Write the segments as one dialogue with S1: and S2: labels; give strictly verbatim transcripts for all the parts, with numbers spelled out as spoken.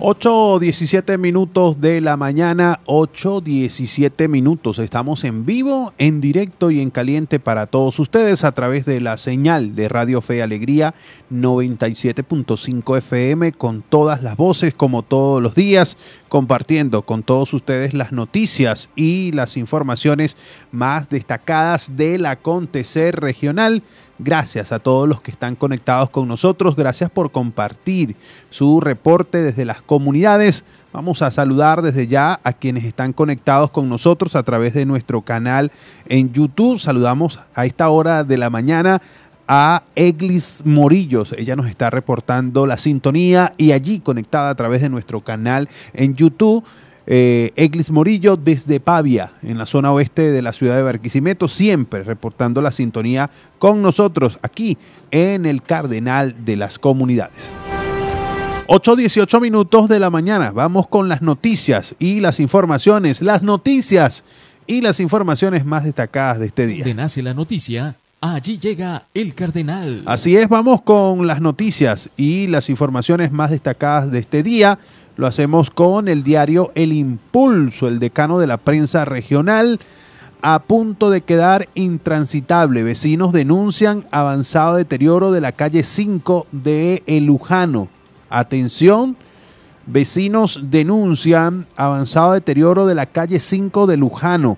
S1: ocho diecisiete minutos de la mañana, ocho diecisiete minutos. Estamos en vivo, en directo y en caliente para todos ustedes a través de la señal de Radio Fe y Alegría noventa y siete punto cinco F M con todas las voces como todos los días, compartiendo con todos ustedes las noticias y las informaciones más destacadas del acontecer regional. Gracias a todos los que están conectados con nosotros, gracias por compartir su reporte desde las comunidades. Vamos a saludar desde ya a quienes están conectados con nosotros a través de nuestro canal en YouTube. Saludamos a esta hora de la mañana a Eglis Morillos. Ella nos está reportando la sintonía y allí conectada a través de nuestro canal en YouTube. Eh, Eglis Morillo desde Pavia, en la zona oeste de la ciudad de Barquisimeto, siempre reportando la sintonía con nosotros aquí en el Cardenal de las Comunidades. ocho dieciocho minutos de la mañana, vamos con las noticias y las informaciones, las noticias y las informaciones más destacadas de este día.
S2: De nace la noticia, allí llega el Cardenal.
S1: Así es, vamos con las noticias y las informaciones más destacadas de este día. Lo hacemos con el diario El Impulso, el decano de la prensa regional, a punto de quedar intransitable. Vecinos denuncian avanzado deterioro de la calle cinco de El Lujano. Atención, vecinos denuncian avanzado deterioro de la calle cinco de Lujano,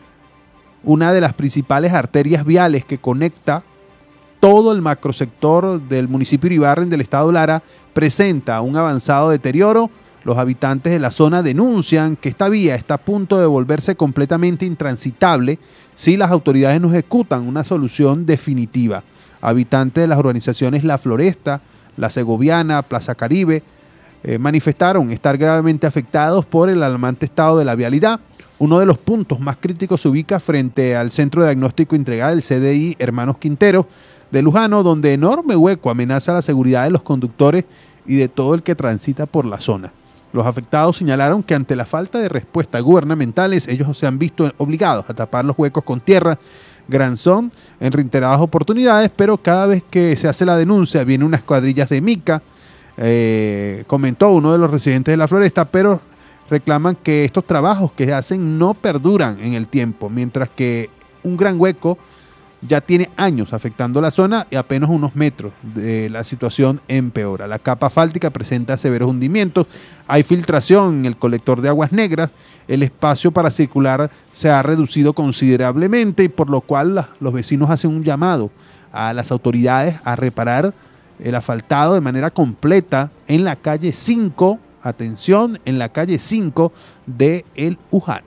S1: una de las principales arterias viales que conecta todo el macrosector del municipio Iribarren del estado Lara, presenta un avanzado deterioro. Los habitantes de la zona denuncian que esta vía está a punto de volverse completamente intransitable si las autoridades no ejecutan una solución definitiva. Habitantes de las urbanizaciones La Floresta, La Segoviana, Plaza Caribe, eh, manifestaron estar gravemente afectados por el alarmante estado de la vialidad. Uno de los puntos más críticos se ubica frente al Centro de Diagnóstico Integral, el C D I Hermanos Quintero de Lujano, donde enorme hueco amenaza la seguridad de los conductores y de todo el que transita por la zona. Los afectados señalaron que ante la falta de respuestas gubernamentales, ellos se han visto obligados a tapar los huecos con tierra, granzón, en reiteradas oportunidades, pero cada vez que se hace la denuncia vienen unas cuadrillas de mica, eh, comentó uno de los residentes de La Floresta, pero reclaman que estos trabajos que se hacen no perduran en el tiempo, mientras que un gran hueco ya tiene años afectando la zona y apenas unos metros de la situación empeora. La capa asfáltica presenta severos hundimientos, hay filtración en el colector de aguas negras, el espacio para circular se ha reducido considerablemente y por lo cual la, los vecinos hacen un llamado a las autoridades a reparar el asfaltado de manera completa en la calle cinco, atención, en la calle cinco de El Lujano.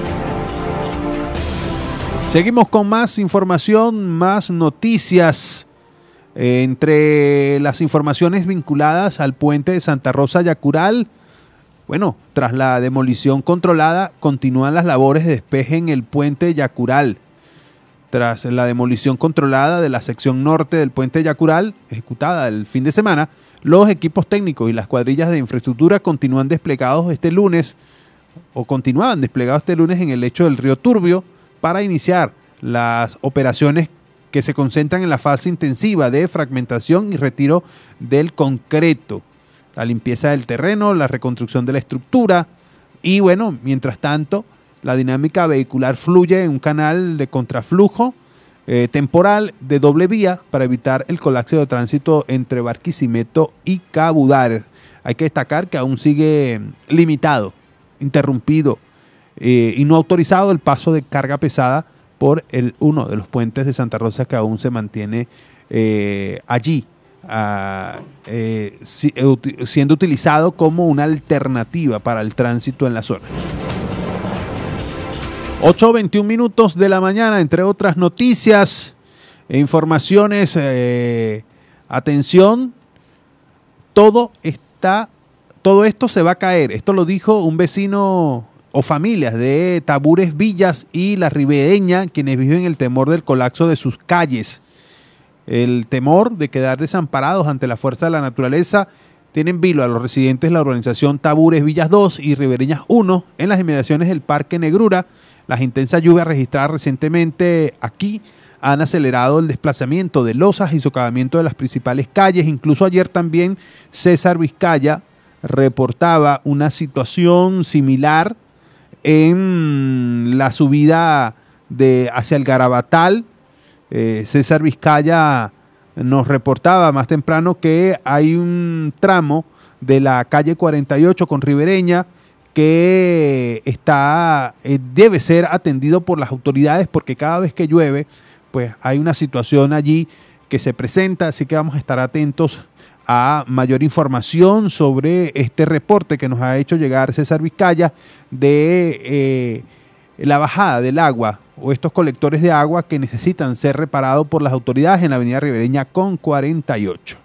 S1: Seguimos con más información, más noticias. Eh, entre las informaciones vinculadas al puente de Santa Rosa Yacural, bueno, tras la demolición controlada, continúan las labores de despeje en el puente de Yacural. Tras la demolición controlada de la sección norte del puente de Yacural, ejecutada el fin de semana, los equipos técnicos y las cuadrillas de infraestructura continúan desplegados este lunes, o continuaban desplegados este lunes en el lecho del río Turbio, para iniciar las operaciones que se concentran en la fase intensiva de fragmentación y retiro del concreto, la limpieza del terreno, la reconstrucción de la estructura y bueno, mientras tanto, la dinámica vehicular fluye en un canal de contraflujo eh, temporal de doble vía para evitar el colapso de tránsito entre Barquisimeto y Cabudare. Hay que destacar que aún sigue limitado, interrumpido, Eh, y no autorizado el paso de carga pesada por el uno de los puentes de Santa Rosa que aún se mantiene eh, allí, a, eh, si, eh, uti- siendo utilizado como una alternativa para el tránsito en la zona. ocho veintiún minutos de la mañana, entre otras noticias e informaciones, eh, atención, todo está, todo esto se va a caer. Esto lo dijo un vecino o familias de Tabures Villas y La Ribereña, quienes viven el temor del colapso de sus calles. El temor de quedar desamparados ante la fuerza de la naturaleza tienen vilo a los residentes de la urbanización Tabures Villas dos y Ribereñas uno en las inmediaciones del Parque Negrura. Las intensas lluvias registradas recientemente aquí han acelerado el desplazamiento de losas y socavamiento de las principales calles. Incluso ayer también César Vizcaya reportaba una situación similar en la subida de hacia el Garabatal. Eh, César Vizcaya nos reportaba más temprano que hay un tramo de la calle cuarenta y ocho con Ribereña que está, eh, debe ser atendido por las autoridades porque cada vez que llueve, pues hay una situación allí que se presenta, así que vamos a estar atentos a mayor información sobre este reporte que nos ha hecho llegar César Vizcaya de eh, la bajada del agua o estos colectores de agua que necesitan ser reparados por las autoridades en la avenida Ribereña con cuarenta y ocho.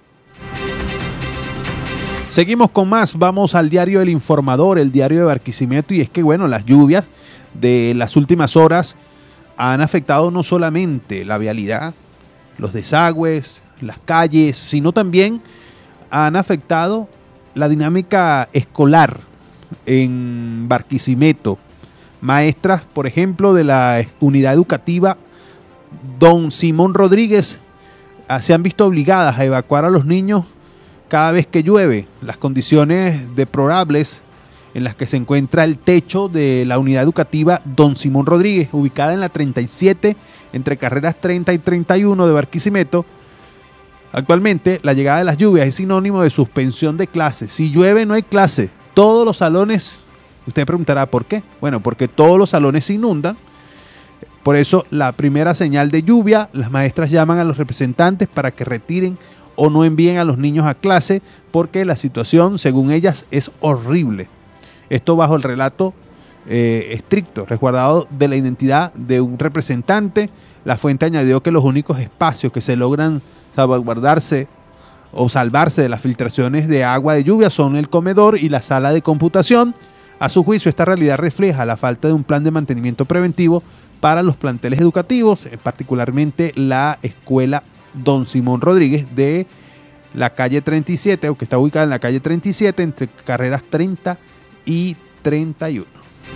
S1: Seguimos con más, vamos al diario El Informador, el diario de Barquisimeto, y es que bueno, las lluvias de las últimas horas han afectado no solamente la vialidad, los desagües, las calles, sino también han afectado la dinámica escolar en Barquisimeto. Maestras, por ejemplo, de la unidad educativa Don Simón Rodríguez se han visto obligadas a evacuar a los niños cada vez que llueve. Las condiciones deplorables en las que se encuentra el techo de la unidad educativa Don Simón Rodríguez, ubicada en la treinta y siete, entre carreras treinta y treinta y uno de Barquisimeto. Actualmente, la llegada de las lluvias es sinónimo de suspensión de clases. Si llueve, no hay clase. Todos los salones, usted preguntará, ¿por qué? Bueno, porque todos los salones se inundan. Por eso, la primera señal de lluvia, las maestras llaman a los representantes para que retiren o no envíen a los niños a clase, porque la situación, según ellas, es horrible. Esto bajo el relato eh, estricto, resguardado de la identidad de un representante. La fuente añadió que los únicos espacios que se logran salvaguardarse o salvarse de las filtraciones de agua de lluvia son el comedor y la sala de computación. A su juicio, esta realidad refleja la falta de un plan de mantenimiento preventivo para los planteles educativos, particularmente la escuela Don Simón Rodríguez de la calle treinta y siete, o que está ubicada en la calle treinta y siete, entre carreras treinta y treinta y uno.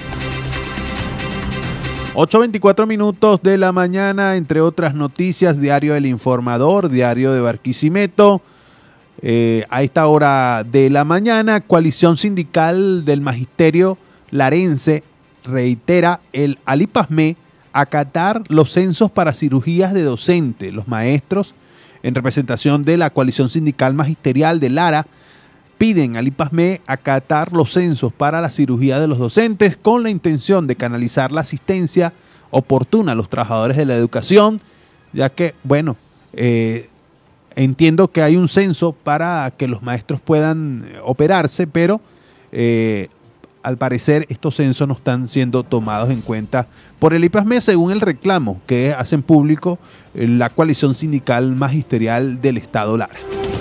S1: ocho veinticuatro minutos de la mañana, entre otras noticias, diario El Informador, diario de Barquisimeto. Eh, a esta hora de la mañana, Coalición Sindical del Magisterio Larense reitera el Alipasme acatar los censos para cirugías de docente. Los maestros, en representación de la Coalición Sindical Magisterial de Lara, piden al Alipasme acatar los censos para la cirugía de los docentes con la intención de canalizar la asistencia oportuna a los trabajadores de la educación, ya que, bueno, eh, entiendo que hay un censo para que los maestros puedan operarse, pero eh, al parecer estos censos no están siendo tomados en cuenta por el Alipasme, según el reclamo que hacen público la Coalición Sindical Magisterial del Estado Lara.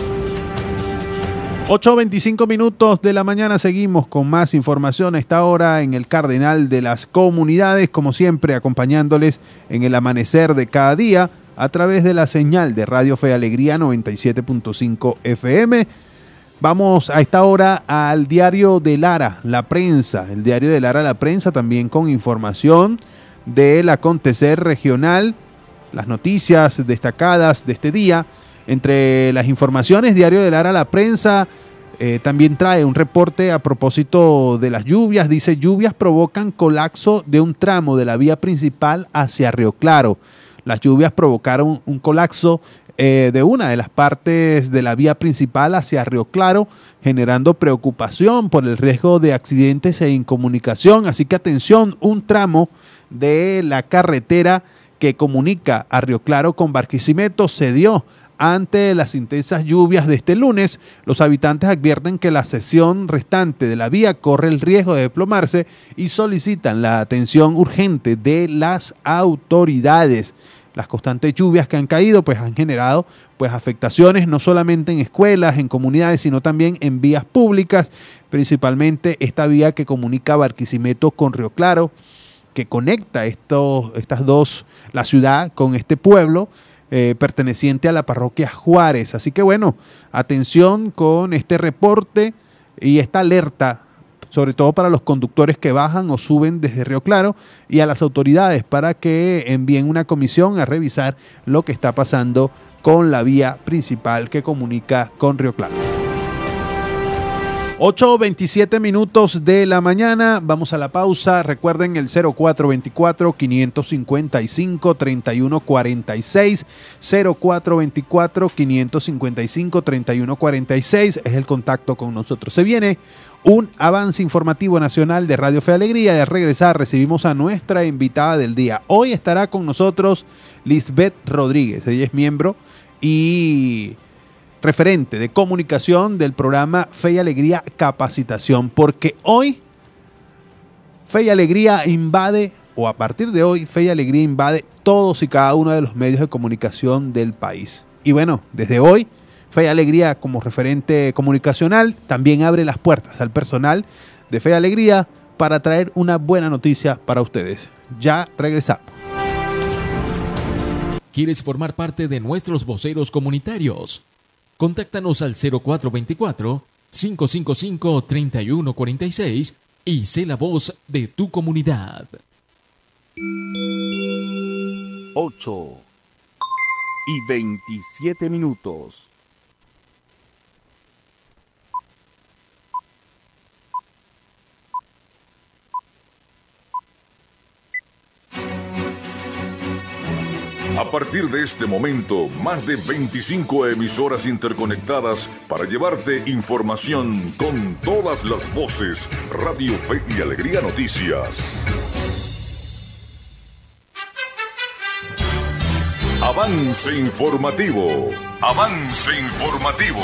S1: ocho veinticinco minutos de la mañana, seguimos con más información a esta hora en el Cardenal de las Comunidades, como siempre acompañándoles en el amanecer de cada día a través de la señal de Radio Fe y Alegría noventa y siete punto cinco F M. Vamos a esta hora al diario de Lara, La Prensa, el diario de Lara, La Prensa, también con información del acontecer regional, las noticias destacadas de este día. Entre las informaciones, diario de Lara, La Prensa eh, también trae un reporte a propósito de las lluvias. Dice, lluvias provocan colapso de un tramo de la vía principal hacia Río Claro. Las lluvias provocaron un colapso eh, de una de las partes de la vía principal hacia Río Claro, generando preocupación por el riesgo de accidentes e incomunicación. Así que atención, un tramo de la carretera que comunica a Río Claro con Barquisimeto cedió ante las intensas lluvias de este lunes. Los habitantes advierten que la sección restante de la vía corre el riesgo de desplomarse y solicitan la atención urgente de las autoridades. Las constantes lluvias que han caído pues han generado pues afectaciones no solamente en escuelas, en comunidades, sino también en vías públicas, principalmente esta vía que comunica Barquisimeto con Río Claro, que conecta estos, estas dos, la ciudad con este pueblo eh, perteneciente a la parroquia Juárez. Así que bueno, atención con este reporte y esta alerta, sobre todo para los conductores que bajan o suben desde Río Claro, y a las autoridades para que envíen una comisión a revisar lo que está pasando con la vía principal que comunica con Río Claro. ocho veintisiete minutos de la mañana, vamos a la pausa. Recuerden el cero cuatro veinticuatro, quinientos cincuenta y cinco, treinta y uno cuarenta y seis, cero cuatro veinticuatro, quinientos cincuenta y cinco, treinta y uno cuarenta y seis es el contacto con nosotros. Se viene un avance informativo nacional de Radio Fe y Alegría y al regresar recibimos a nuestra invitada del día. Hoy estará con nosotros Lisbeth Rodríguez, ella es miembro y referente de comunicación del programa Fe y Alegría Capacitación, porque hoy Fe y Alegría invade, o a partir de hoy, Fe y Alegría invade todos y cada uno de los medios de comunicación del país. Y bueno, desde hoy, Fe y Alegría como referente comunicacional también abre las puertas al personal de Fe y Alegría para traer una buena noticia para ustedes. Ya regresamos.
S2: ¿Quieres formar parte de nuestros voceros comunitarios? Contáctanos al cero cuatro veinticuatro, cinco cinco cinco, treinta y uno cuarenta y seis y sé la voz de tu comunidad.
S3: ocho y veintisiete minutos.
S4: A partir de este momento, más de veinticinco emisoras interconectadas para llevarte información con todas las voces. Radio Fe y Alegría Noticias. Avance informativo. Avance informativo.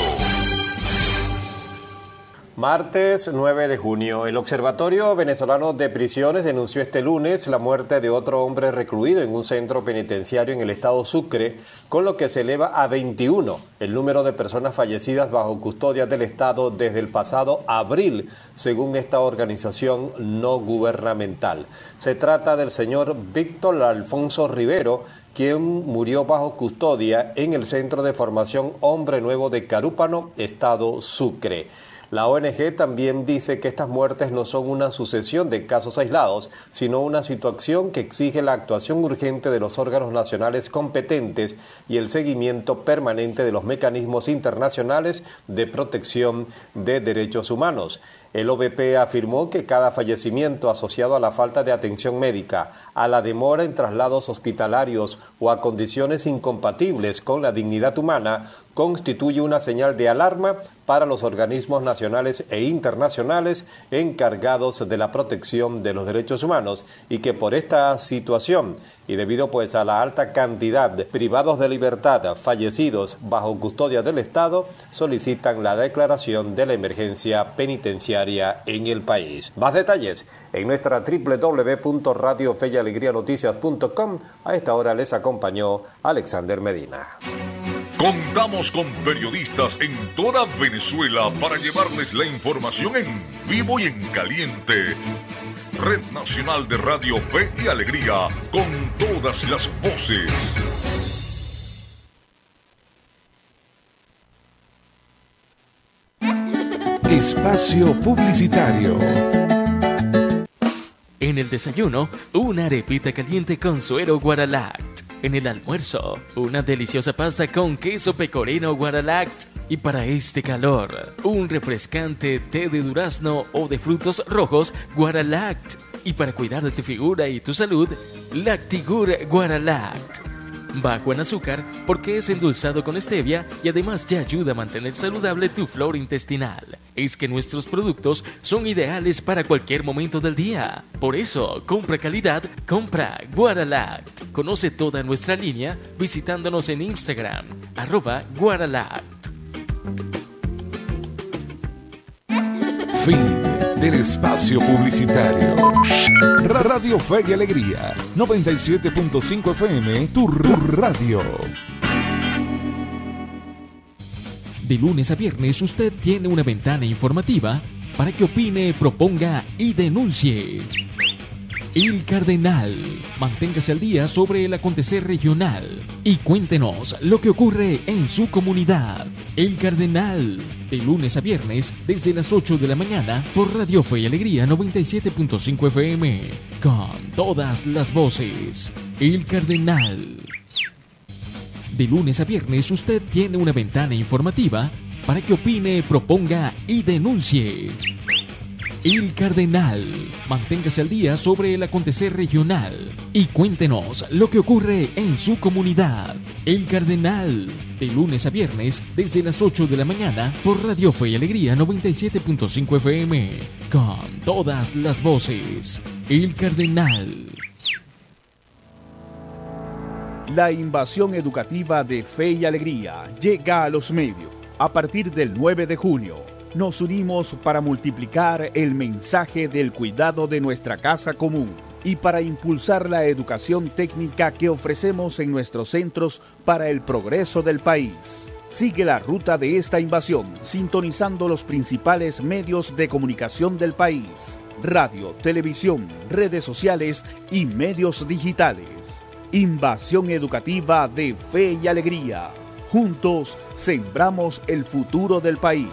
S5: Martes nueve de junio, el Observatorio Venezolano de Prisiones denunció este lunes la muerte de otro hombre recluido en un centro penitenciario en el estado Sucre, con lo que se eleva a veintiuno el número de personas fallecidas bajo custodia del Estado desde el pasado abril, según esta organización no gubernamental. Se trata del señor Víctor Alfonso Rivero, quien murió bajo custodia en el Centro de Formación Hombre Nuevo de Carúpano, estado Sucre. La O N G también dice que estas muertes no son una sucesión de casos aislados, sino una situación que exige la actuación urgente de los órganos nacionales competentes y el seguimiento permanente de los mecanismos internacionales de protección de derechos humanos. El O V P afirmó que cada fallecimiento asociado a la falta de atención médica, a la demora en traslados hospitalarios o a condiciones incompatibles con la dignidad humana constituye una señal de alarma para los organismos nacionales e internacionales encargados de la protección de los derechos humanos y que por esta situación y debido pues a la alta cantidad de privados de libertad fallecidos bajo custodia del Estado, solicitan la declaración de la emergencia penitenciaria en el país. Más detalles en nuestra doble u doble u doble u punto radio fe y alegría noticias punto com. A esta hora les acompañó Alexander Medina.
S4: Contamos con periodistas en toda Venezuela para llevarles la información en vivo y en caliente. Red Nacional de Radio Fe y Alegría, con todas las voces.
S6: Espacio publicitario.
S2: En el desayuno, una arepita caliente con suero Guaralact. En el almuerzo, una deliciosa pasta con queso pecorino Guaralact. Y para este calor, un refrescante té de durazno o de frutos rojos Guaralact. Y para cuidar de tu figura y tu salud, Lactigur Guaralact. Bajo en azúcar porque es endulzado con stevia y además te ayuda a mantener saludable tu flora intestinal. Es que nuestros productos son ideales para cualquier momento del día. Por eso, compra calidad, compra Guaralact. Conoce toda nuestra línea visitándonos en Instagram, arroba Guaralact.
S6: Fin del espacio publicitario. Radio Fe y Alegría, noventa y siete punto cinco F M, tu radio.
S2: De lunes a viernes usted tiene una ventana informativa para que opine, proponga y denuncie. El Cardenal. Manténgase al día sobre el acontecer regional y cuéntenos lo que ocurre en su comunidad. El Cardenal. De lunes a viernes desde las ocho de la mañana por Radio Fe y Alegría noventa y siete punto cinco F M. Con todas las voces. El Cardenal. De lunes a viernes usted tiene una ventana informativa para que opine, proponga y denuncie. El Cardenal. Manténgase al día sobre el acontecer regional y cuéntenos lo que ocurre en su comunidad. El Cardenal. De lunes a viernes, desde las ocho de la mañana, por Radio Fe y Alegría noventa y siete punto cinco F M. Con todas las voces. El Cardenal.
S7: La invasión educativa de Fe y Alegría llega a los medios. A partir del nueve de junio, nos unimos para multiplicar el mensaje del cuidado de nuestra casa común y para impulsar la educación técnica que ofrecemos en nuestros centros para el progreso del país. Sigue la ruta de esta invasión sintonizando los principales medios de comunicación del país: radio, televisión, redes sociales y medios digitales. Invasión educativa de Fe y Alegría. Juntos sembramos el futuro del país.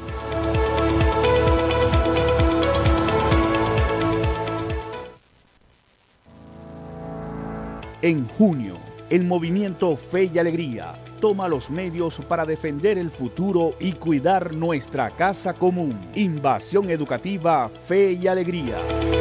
S7: En junio, el movimiento Fe y Alegría toma los medios para defender el futuro y cuidar nuestra casa común. Invasión educativa Fe y Alegría.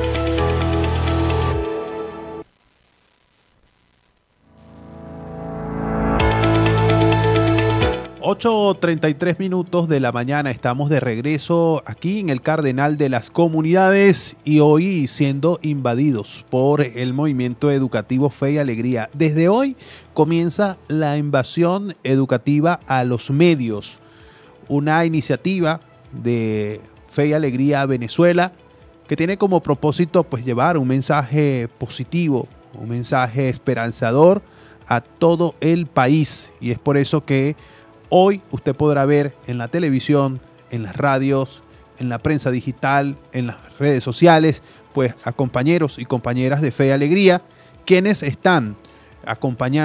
S1: ocho treinta y tres minutos de la mañana, estamos de regreso aquí en el Cardenal de las Comunidades y hoy siendo invadidos por el movimiento educativo Fe y Alegría. Desde hoy comienza la invasión educativa a los medios, una iniciativa de Fe y Alegría Venezuela que tiene como propósito pues llevar un mensaje positivo, un mensaje esperanzador a todo el país, y es por eso que hoy usted podrá ver en la televisión, en las radios, en la prensa digital, en las redes sociales, pues a compañeros y compañeras de Fe y Alegría, quienes están acompañando